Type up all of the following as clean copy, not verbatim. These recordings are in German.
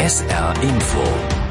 SR Info.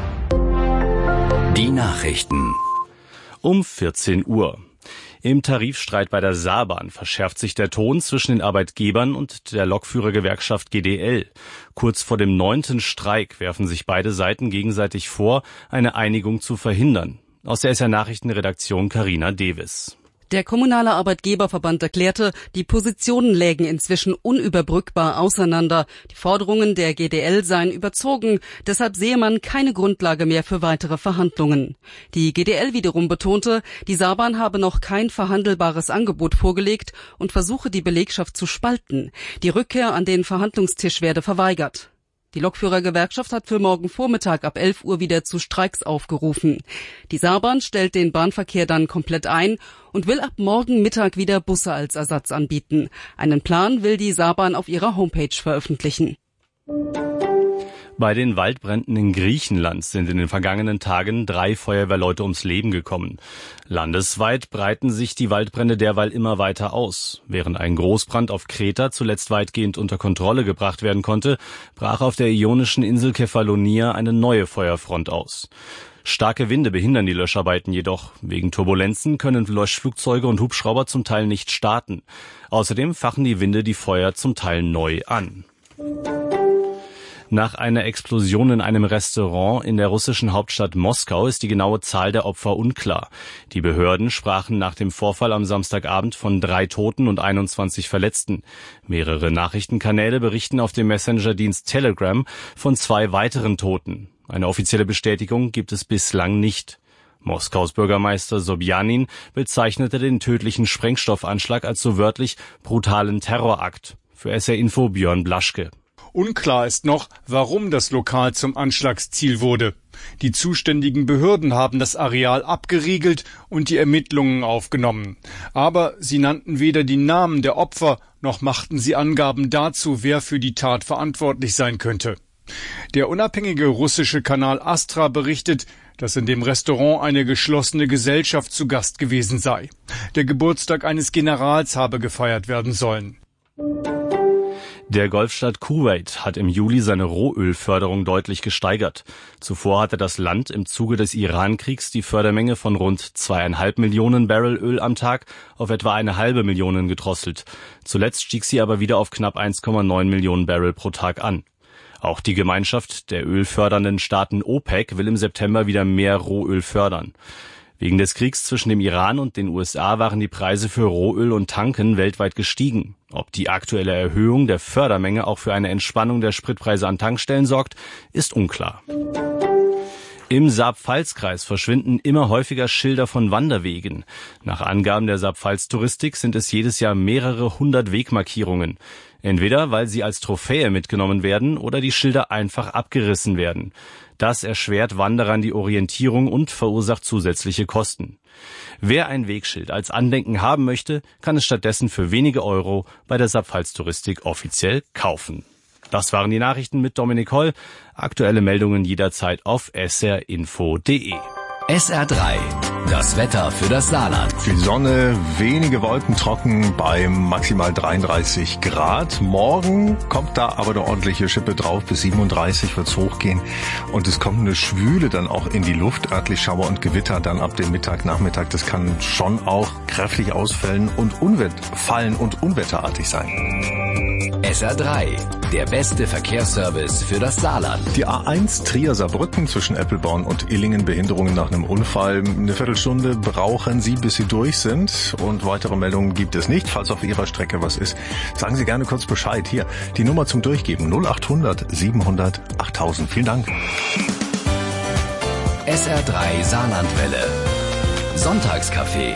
Die Nachrichten. Um 14 Uhr. Im Tarifstreit bei der Saarbahn verschärft sich der Ton zwischen den Arbeitgebern und der Lokführergewerkschaft GDL. Kurz vor dem 9. Streik werfen sich beide Seiten gegenseitig vor, eine Einigung zu verhindern. Aus der SR Nachrichtenredaktion Carina Davis. Der Kommunale Arbeitgeberverband erklärte, die Positionen lägen inzwischen unüberbrückbar auseinander. Die Forderungen der GDL seien überzogen, deshalb sehe man keine Grundlage mehr für weitere Verhandlungen. Die GDL wiederum betonte, die Saarbahn habe noch kein verhandelbares Angebot vorgelegt und versuche, die Belegschaft zu spalten. Die Rückkehr an den Verhandlungstisch werde verweigert. Die Lokführergewerkschaft hat für morgen Vormittag ab 11 Uhr wieder zu Streiks aufgerufen. Die Saarbahn stellt den Bahnverkehr dann komplett ein und will ab morgen Mittag wieder Busse als Ersatz anbieten. Einen Plan will die Saarbahn auf ihrer Homepage veröffentlichen. Bei den Waldbränden in Griechenland sind in den vergangenen Tagen 3 Feuerwehrleute ums Leben gekommen. Landesweit breiten sich die Waldbrände derweil immer weiter aus. Während ein Großbrand auf Kreta zuletzt weitgehend unter Kontrolle gebracht werden konnte, brach auf der ionischen Insel Kefalonia eine neue Feuerfront aus. Starke Winde behindern die Löscharbeiten jedoch. Wegen Turbulenzen können Löschflugzeuge und Hubschrauber zum Teil nicht starten. Außerdem fachen die Winde die Feuer zum Teil neu an. Nach einer Explosion in einem Restaurant in der russischen Hauptstadt Moskau ist die genaue Zahl der Opfer unklar. Die Behörden sprachen nach dem Vorfall am Samstagabend von 3 Toten und 21 Verletzten. Mehrere Nachrichtenkanäle berichten auf dem Messenger-Dienst Telegram von 2 weiteren Toten. Eine offizielle Bestätigung gibt es bislang nicht. Moskaus Bürgermeister Sobjanin bezeichnete den tödlichen Sprengstoffanschlag als so wörtlich brutalen Terrorakt. Für SR Info Björn Blaschke. Unklar ist noch, warum das Lokal zum Anschlagsziel wurde. Die zuständigen Behörden haben das Areal abgeriegelt und die Ermittlungen aufgenommen. Aber sie nannten weder die Namen der Opfer, noch machten sie Angaben dazu, wer für die Tat verantwortlich sein könnte. Der unabhängige russische Kanal Astra berichtet, dass in dem Restaurant eine geschlossene Gesellschaft zu Gast gewesen sei. Der Geburtstag eines Generals habe gefeiert werden sollen. Der Golfstaat Kuwait hat im Juli seine Rohölförderung deutlich gesteigert. Zuvor hatte das Land im Zuge des Iran-Kriegs die Fördermenge von rund 2,5 Millionen Barrel Öl am Tag auf etwa 1,5 Millionen gedrosselt. Zuletzt stieg sie aber wieder auf knapp 1,9 Millionen Barrel pro Tag an. Auch die Gemeinschaft der ölfördernden Staaten OPEC will im September wieder mehr Rohöl fördern. Wegen des Kriegs zwischen dem Iran und den USA waren die Preise für Rohöl und Tanken weltweit gestiegen. Ob die aktuelle Erhöhung der Fördermenge auch für eine Entspannung der Spritpreise an Tankstellen sorgt, ist unklar. Im Saarpfalz-Kreis verschwinden immer häufiger Schilder von Wanderwegen. Nach Angaben der Saarpfalz-Touristik sind es jedes Jahr mehrere 100 Wegmarkierungen. Entweder weil sie als Trophäe mitgenommen werden oder die Schilder einfach abgerissen werden. Das erschwert Wanderern die Orientierung und verursacht zusätzliche Kosten. Wer ein Wegschild als Andenken haben möchte, kann es stattdessen für wenige Euro bei der Saarpfalz-Touristik offiziell kaufen. Das waren die Nachrichten mit Dominik Holl. Aktuelle Meldungen jederzeit auf srinfo.de. SR3, das Wetter für das Saarland. Viel Sonne, wenige Wolken, trocken bei maximal 33 Grad. Morgen kommt da aber eine ordentliche Schippe drauf, bis 37 wird's hochgehen. Und es kommt eine Schwüle dann auch in die Luft, örtlich Schauer und Gewitter dann ab dem Mittag, Nachmittag. Das kann schon auch kräftig ausfallen und unwetterartig sein. SR3, der beste Verkehrsservice für das Saarland. Die A1 Trier-Saarbrücken zwischen Eppelborn und Illingen, Behinderungen nach einem Unfall. Eine Viertelstunde brauchen Sie, bis Sie durch sind. Und weitere Meldungen gibt es nicht. Falls auf Ihrer Strecke was ist, sagen Sie gerne kurz Bescheid. Hier, die Nummer zum Durchgeben 0800 700 8000. Vielen Dank. SR3 Saarlandwelle. Sonntagscafé.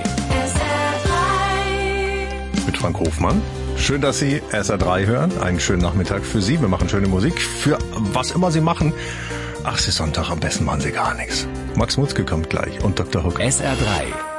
Mit Frank Hofmann. Schön, dass Sie SR3 hören. Einen schönen Nachmittag für Sie. Wir machen schöne Musik. Für was immer Sie machen. Ach, es ist Sonntag, am besten machen Sie gar nichts. Max Mutzke kommt gleich und Dr. Hook. SR3.